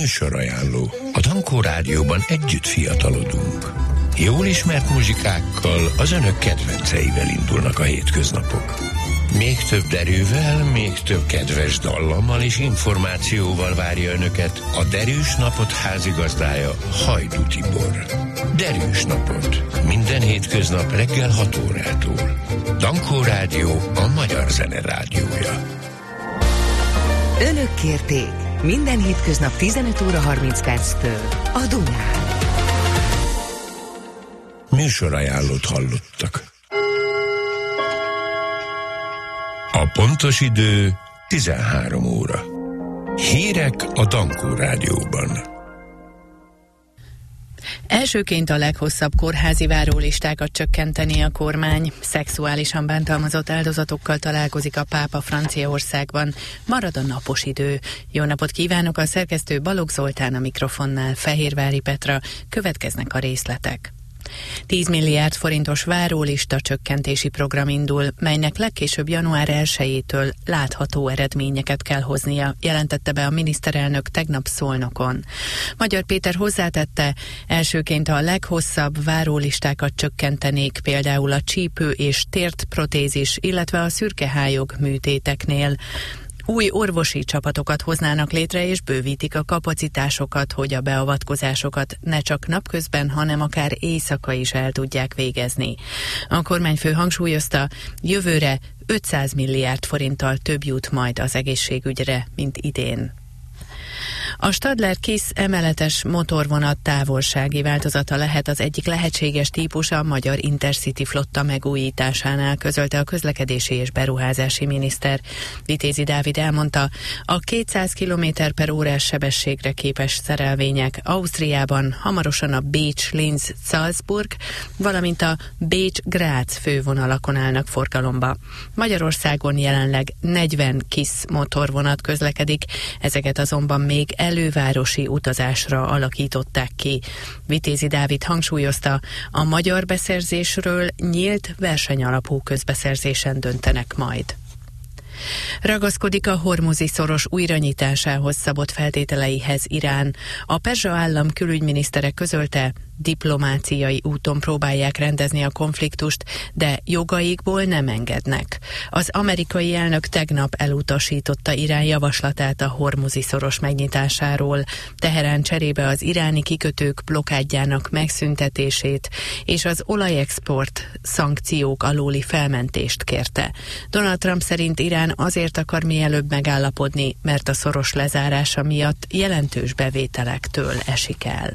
Műsorajánló. A Dankó Rádióban együtt fiatalodunk. Jól ismert muzsikákkal, az önök kedvenceivel indulnak a hétköznapok. Még több derűvel, még több kedves dallammal és információval várja önöket a Derűs Napot házigazdája, Hajdú Tibor. Derűs Napot. Minden hétköznap reggel 6 órától. Dankó Rádió, a magyar zene rádiója. Önök kérték. Minden hétköznap 15 óra 30 perctől a Dunán. Műsorajánlót hallottak. A pontos idő 13 óra. Hírek a Dankó Rádióban. Elsőként a leghosszabb kórházi várólistákat csökkenteni a kormány. Szexuálisan bántalmazott áldozatokkal találkozik a pápa Franciaországban. Marad a napos idő. Jó napot kívánok, a szerkesztő Balogh Zoltán, a mikrofonnál Fehérvári Petra. Következnek a részletek. 10 milliárd forintos várólista csökkentési program indul, melynek legkésőbb január 1-től látható eredményeket kell hoznia, jelentette be a miniszterelnök tegnap Szolnokon. Magyar Péter hozzátette, elsőként a leghosszabb várólistákat csökkentenék, például a csípő és tértprotézis, illetve a szürkehályog műtéteknél. Új orvosi csapatokat hoznának létre és bővítik a kapacitásokat, hogy a beavatkozásokat ne csak napközben, hanem akár éjszaka is el tudják végezni. A kormányfő hangsúlyozta, jövőre 500 milliárd forinttal több jut majd az egészségügyre, mint idén. A Stadler Kiss emeletes motorvonat távolsági változata lehet az egyik lehetséges típusa a magyar Intercity flotta megújításánál, közölte a közlekedési és beruházási miniszter. Vitézi Dávid elmondta, a 200 km/h sebességre képes szerelvények Ausztriában hamarosan a Bécs-Linz-Salzburg, valamint a Bécs-Grác fővonalakon állnak forgalomba. Magyarországon jelenleg 40 Kiss motorvonat közlekedik, ezeket azonban még elővárosi utazásra alakították ki. Vitézi Dávid hangsúlyozta, a magyar beszerzésről nyílt versenyalapú közbeszerzésen döntenek majd. Ragaszkodik a Hormuzi-szoros újranyitásához szabott feltételeihez Irán. A perzsa állam külügyminisztere közölte, diplomáciai úton próbálják rendezni a konfliktust, de jogaikból nem engednek. Az amerikai elnök tegnap elutasította Irán javaslatát a Hormuzi-szoros megnyitásáról. Teherán cserébe az iráni kikötők blokádjának megszüntetését és az olajexport szankciók alóli felmentést kérte. Donald Trump szerint Irán azért akar mielőbb megállapodni, mert a szoros lezárása miatt jelentős bevételektől esik el.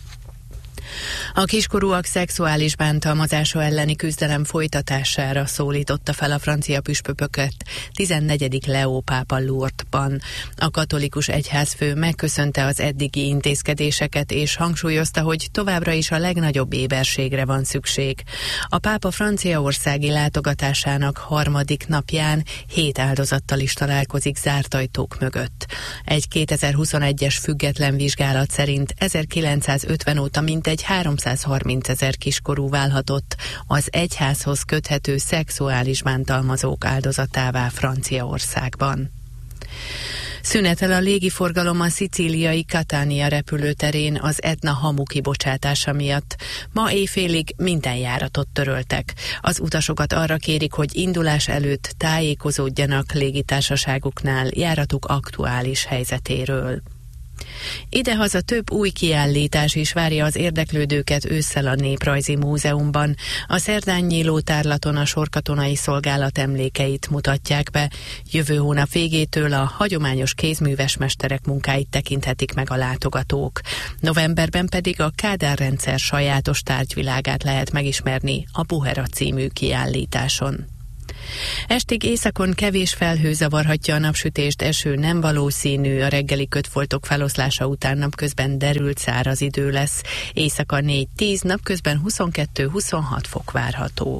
A kiskorúak szexuális bántalmazása elleni küzdelem folytatására szólította fel a francia püspököket 14. Leó pápa Lourdesban. A katolikus egyházfő megköszönte az eddigi intézkedéseket és hangsúlyozta, hogy továbbra is a legnagyobb éberségre van szükség. A pápa franciaországi látogatásának harmadik napján 7 áldozattal is találkozik zárt ajtók mögött. Egy 2021-es független vizsgálat szerint 1950 óta mintegy 330 000 kiskorú válhatott az egyházhoz köthető szexuális bántalmazók áldozatává Franciaországban. Szünetel a légiforgalom a szicíliai Catania repülőterén az Etna hamu kibocsátása miatt. Ma éjfélig minden járatot töröltek. Az utasokat arra kérik, hogy indulás előtt tájékozódjanak légitársaságuknál járatuk aktuális helyzetéről. Idehaza több új kiállítás is várja az érdeklődőket ősszel a Néprajzi Múzeumban. A szerdán nyíló tárlaton a sorkatonai szolgálat emlékeit mutatják be. Jövő hónap végétől a hagyományos kézműves mesterek munkáit tekinthetik meg a látogatók. Novemberben pedig a Kádár-rendszer sajátos tárgyvilágát lehet megismerni a Buhera című kiállításon. Estig északon kevés felhő zavarhatja a napsütést, eső nem valószínű, a reggeli kötfoltok feloszlása után napközben derült száraz idő lesz. Éjszaka 4-10, napközben 22-26 fok várható.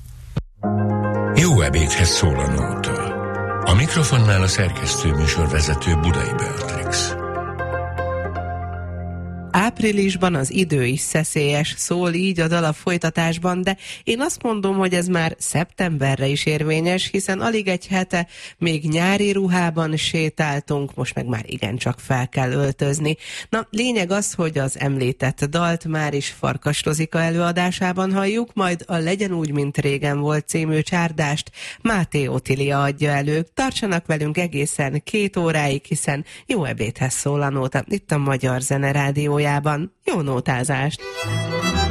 Jó ebédhez szól a nóta. A mikrofonnál a szerkesztő műsorvezető Budai Beatrix. Áprilisban az idő is szeszélyes, szól így a dal a folytatásban, de én azt mondom, hogy ez már szeptemberre is érvényes, hiszen alig egy hete még nyári ruhában sétáltunk, most meg már igencsak fel kell öltözni. Na, lényeg az, hogy az említett dalt már is Farkas Rozika előadásában halljuk, majd a Legyen úgy, mint régen volt című csárdást Máté Otília adja elő. Tartsanak velünk egészen 2 óráig, hiszen jó ebédhez szól a nóta itt a Magyar Zene Rádiójában. Jó nótázást!